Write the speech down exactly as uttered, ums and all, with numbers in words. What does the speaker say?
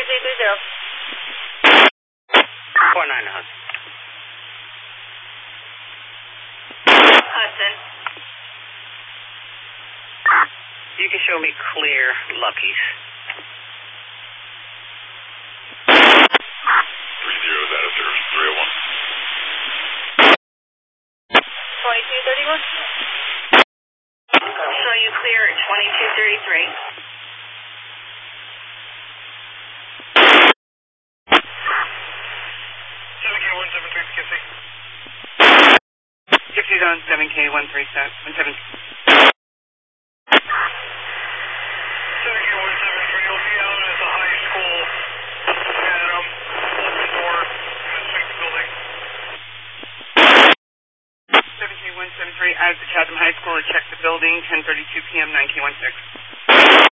three three zero. four nine Hudson. Hudson. You can show me clear Lucky's. Three zeros out of service, three oh one. twenty-two thirty-one. Show you clear at twenty-two thirty-three. seven K one seven three, Poughkeepsie. Poughkeepsie zone seven K one three seven. seven K one seven three, you'll be out at the high school and um, open the door and sweep the building. seven K one seven three, out at the Chatham High School to check the building, ten thirty-two P M, nine K one six.